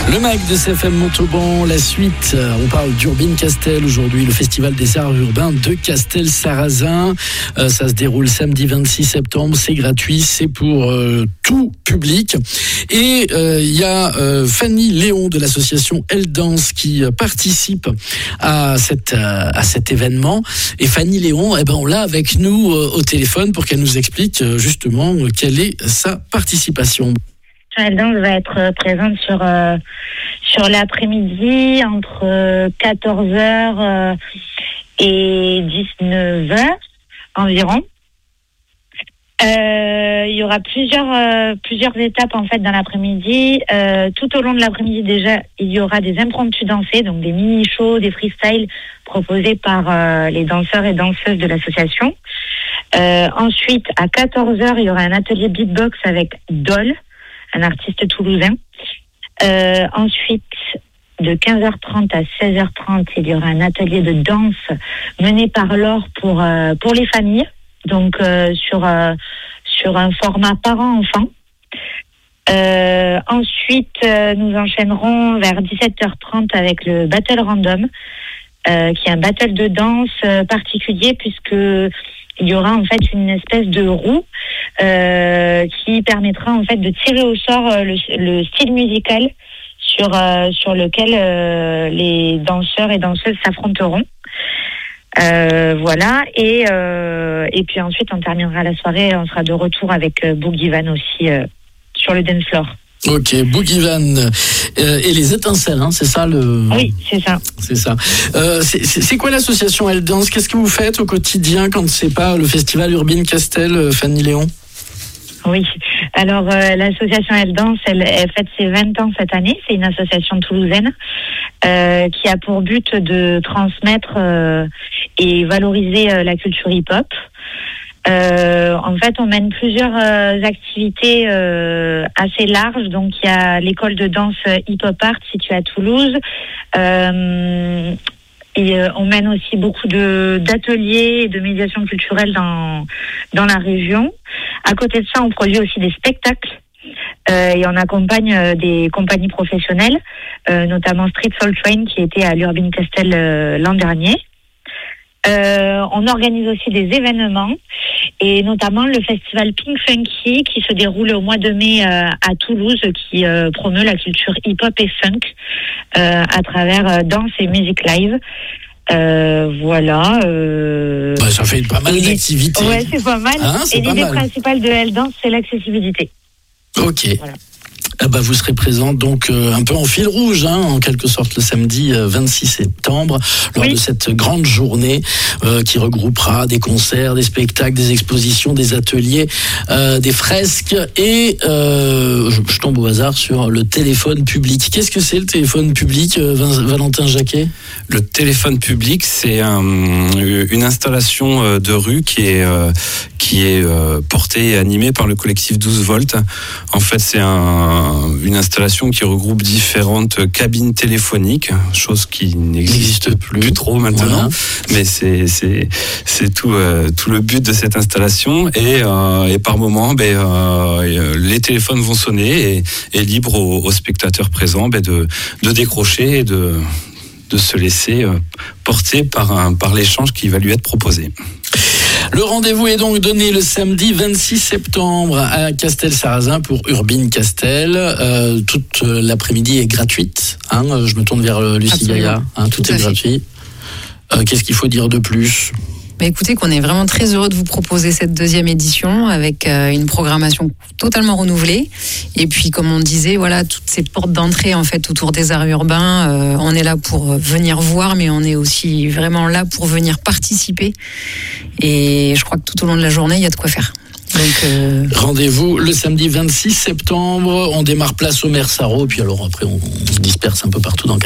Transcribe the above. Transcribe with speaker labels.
Speaker 1: Le MAG de CFM Montauban, la suite, on parle d'Urbine Castel aujourd'hui, le festival des arts urbains de Castel-Sarrazin. Ça se déroule samedi 26 septembre, c'est gratuit, c'est pour tout public. Et il y a Fanny Léon de l'association Elle Danse qui participe à cet événement. Et Fanny Léon, on l'a avec nous au téléphone pour qu'elle nous explique justement quelle est sa participation.
Speaker 2: Elle Danse va être présente sur l'après-midi entre 14h et 19h environ. Il y aura plusieurs étapes en fait dans l'après-midi. Tout au long de l'après-midi déjà, il y aura des impromptus dansés, donc des mini-shows, des freestyles proposés par les danseurs et danseuses de l'association. Ensuite, à 14h, il y aura un atelier beatbox avec Dol, un artiste toulousain. Ensuite, de 15h30 à 16h30, il y aura un atelier de danse mené par Laure pour les familles, donc sur un format parent-enfant. Ensuite, nous enchaînerons vers 17h30 avec le Battle Random, qui est un battle de danse particulier puisque il y aura en fait une espèce de roue qui permettra en fait de tirer au sort le style musical sur lequel les danseurs et danseuses s'affronteront. Voilà, et puis ensuite on terminera la soirée, on sera de retour avec Boogie Van aussi sur le dance floor.
Speaker 1: Ok, Boogie Van et les étincelles, c'est ça le...
Speaker 2: Oui, c'est ça.
Speaker 1: C'est ça. C'est quoi l'association Elle Danse ? Qu'est-ce que vous faites au quotidien quand c'est pas le festival Urbine Castel, Fanny Léon ?
Speaker 2: Oui, alors l'association Elle Danse, elle fête ses 20 ans cette année. C'est une association toulousaine qui a pour but de transmettre et valoriser la culture hip-hop. En fait, on mène plusieurs activités assez larges. Donc, il y a l'école de danse Hip-Hop Art située à Toulouse. Et on mène aussi beaucoup d'ateliers et de médiation culturelle dans la région. À côté de ça, on produit aussi des spectacles et on accompagne des compagnies professionnelles, notamment Street Soul Train qui était à l'Urbine Castel l'an dernier. On organise aussi des événements et notamment le festival Pink Funky qui se déroule au mois de mai à Toulouse, qui promeut la culture hip-hop et funk à travers danse et musique live. Voilà.
Speaker 1: Ça fait pas mal d'activités.
Speaker 2: Ouais, c'est pas mal. Et l'idée principale de Elle Danse, c'est l'accessibilité.
Speaker 1: Ok.
Speaker 2: Voilà.
Speaker 1: Vous serez présente donc un peu en fil rouge, en quelque sorte, le samedi 26 septembre, lors de cette grande journée qui regroupera des concerts, des spectacles, des expositions, des ateliers, des fresques et je tombe au hasard sur le téléphone public. Qu'est-ce que c'est le téléphone public, Valentin Jacquet ?
Speaker 3: Le téléphone public, c'est une installation de rue qui est portée et animée par le collectif 12 volts. En fait, c'est une installation qui regroupe différentes cabines téléphoniques, chose qui n'existe plus trop maintenant. Voilà. Mais c'est tout le but de cette installation. Et par moment, les téléphones vont sonner et libre aux spectateurs présents de décrocher et de se laisser porter par l'échange qui va lui être proposé.
Speaker 1: Le rendez-vous est donc donné le samedi 26 septembre à Castel-Sarrazin pour Urbine Castel. Toute l'après-midi est gratuite. Je me tourne vers Lucie Gaillard. Tout est gratuit. Qu'est-ce qu'il faut dire de plus ?
Speaker 4: Écoutez, qu'on est vraiment très heureux de vous proposer cette deuxième édition avec une programmation totalement renouvelée. Et puis, comme on disait, voilà, toutes ces portes d'entrée en fait autour des arts urbains, on est là pour venir voir, mais on est aussi vraiment là pour venir participer. Et je crois que tout au long de la journée, il y a de quoi faire. Donc,
Speaker 1: rendez-vous le samedi 26 septembre. On démarre place au Maire Sarraut, puis alors après on se disperse un peu partout dans